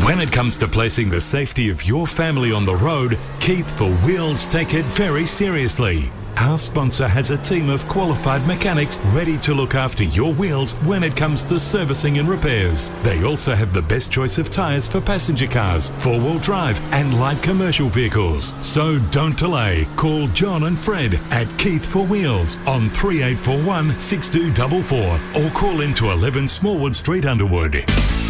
When it comes to placing the safety of your family on the road, Keith for Wheels take it very seriously. Our sponsor has a team of qualified mechanics ready to look after your wheels when it comes to servicing and repairs. They also have the best choice of tyres for passenger cars, four-wheel drive and light commercial vehicles. So don't delay. Call John and Fred at Keith for Wheels on 3841 6244 or call into 11 Smallwood Street, Underwood.